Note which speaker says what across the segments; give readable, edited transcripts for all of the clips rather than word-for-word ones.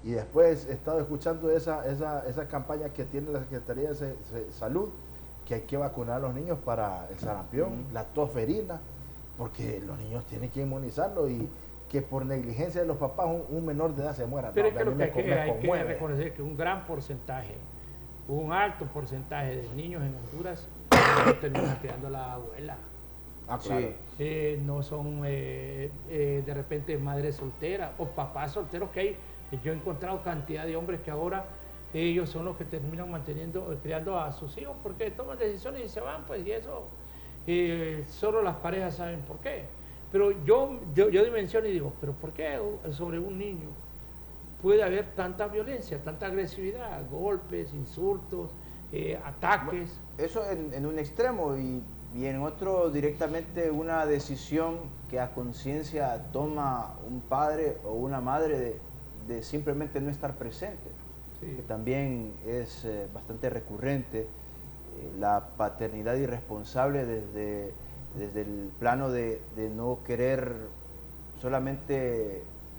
Speaker 1: Y después he estado escuchando esa campaña que tiene la Secretaría de Salud, que hay que vacunar a los niños para el sarampión, la tosferina, porque los niños tienen que inmunizarlo y que por negligencia de los papás un menor de edad se muera.
Speaker 2: Pero
Speaker 1: No,
Speaker 2: es que
Speaker 1: a mí
Speaker 2: lo que hay que
Speaker 1: conmueve.
Speaker 2: reconocer que un gran porcentaje, un alto porcentaje de niños en Honduras terminan quedando la abuela.
Speaker 1: Ah, claro.
Speaker 2: No son de repente madres solteras o papás solteros que hay. Yo he encontrado cantidad de hombres que ahora ellos son los que terminan criando a sus hijos porque toman decisiones y se van, pues, y eso solo las parejas saben por qué. Pero yo dimensiono y digo, ¿pero por qué sobre un niño puede haber tanta violencia, tanta agresividad, golpes, insultos, ataques?
Speaker 3: Eso en un extremo y en otro directamente una decisión que a conciencia toma un padre o una madre de simplemente no estar presente, que también es bastante recurrente, la paternidad irresponsable desde el plano de no querer solamente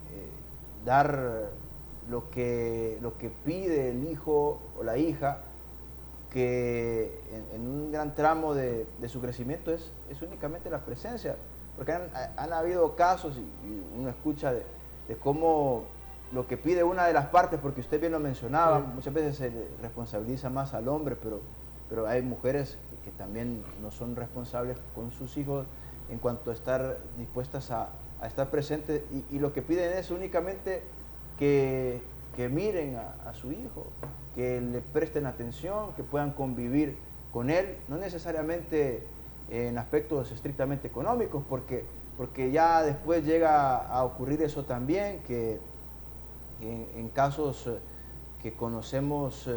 Speaker 3: dar lo que pide el hijo o la hija, que en un gran tramo de su crecimiento es únicamente la presencia, porque han habido casos y uno escucha de cómo lo que pide una de las partes, porque usted bien lo mencionaba, muchas veces se le responsabiliza más al hombre, pero hay mujeres que también no son responsables con sus hijos en cuanto a estar dispuestas a estar presentes y lo que piden es únicamente que miren a su hijo, que le presten atención, que puedan convivir con él, no necesariamente en aspectos estrictamente económicos, porque ya después llega a ocurrir eso también, que en casos que conocemos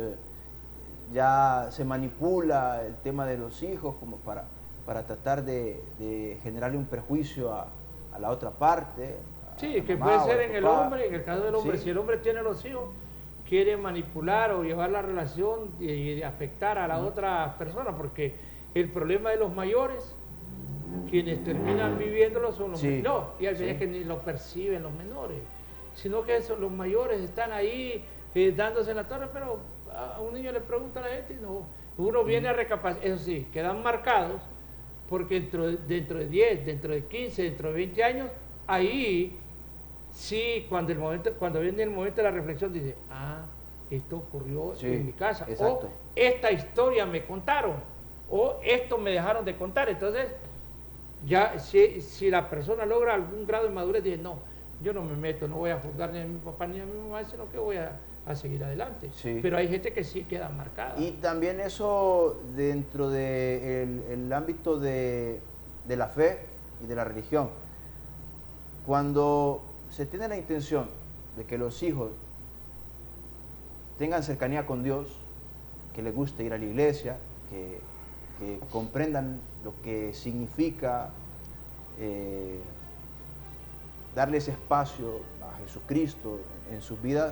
Speaker 3: ya se manipula el tema de los hijos como para tratar de generarle un perjuicio a la otra parte.
Speaker 2: Sí, que puede ser en el hombre, en el caso del hombre, si el hombre tiene los hijos, quiere manipular o llevar la relación y afectar a la otra persona, porque el problema de los mayores, quienes terminan viviéndolo son los menores, no, y a veces que ni lo perciben los menores, sino que los mayores están ahí dándose en la torre, pero a un niño le pregunta a la gente y no, uno viene a recapacitar, eso sí, quedan marcados, porque dentro de 10, dentro de 15, dentro de 20 años, ahí sí, cuando viene el momento de la reflexión, dice, esto ocurrió en mi casa, exacto. O esta historia me contaron, o esto me dejaron de contar. Entonces, ya si la persona logra algún grado de madurez, dice, no, yo no me meto, no voy a juzgar ni a mi papá ni a mi mamá, sino que voy a seguir adelante. Sí. Pero hay gente que sí queda marcada.
Speaker 3: Y también eso dentro del ámbito de la fe y de la religión. Cuando se tiene la intención de que los hijos tengan cercanía con Dios, que les guste ir a la iglesia, que comprendan lo que significa darles espacio a Jesucristo en sus vidas,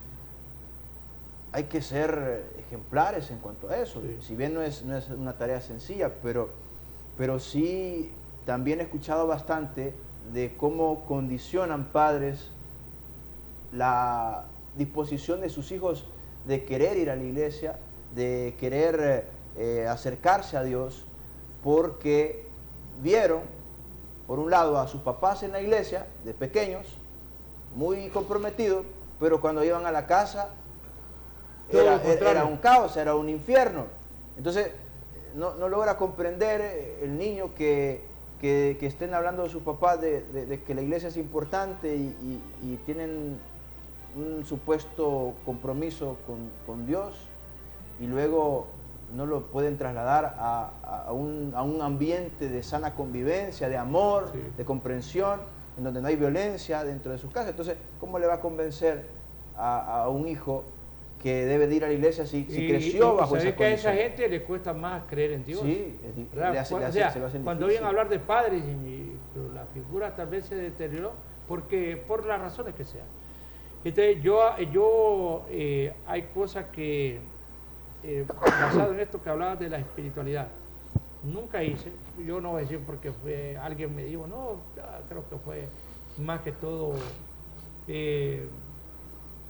Speaker 3: hay que ser ejemplares en cuanto a eso. Sí. Si bien no es una tarea sencilla, pero sí también he escuchado bastante de cómo condicionan padres la disposición de sus hijos de querer ir a la iglesia, de querer acercarse a Dios, porque vieron, por un lado, a sus papás en la iglesia, de pequeños, muy comprometidos, pero cuando iban a la casa era un caos, era un infierno. Entonces, no logra comprender el niño que estén hablando de sus papás de que la iglesia es importante y tienen un supuesto compromiso con Dios, y luego no lo pueden trasladar a un ambiente de sana convivencia, de amor, sí, de comprensión, en donde no hay violencia dentro de sus casas. Entonces, ¿cómo le va a convencer a un hijo que debe de ir a la iglesia si creció bajo esa condición?
Speaker 2: Que a esa gente le cuesta más creer en Dios.
Speaker 3: Sí,
Speaker 2: cuando oyen hablar de padres, pero la figura tal vez se deterioró por las razones que sean. Entonces hay cosas que, basado en esto que hablabas de la espiritualidad, nunca hice, yo no voy a decir porque alguien me dijo, no, creo que fue más que todo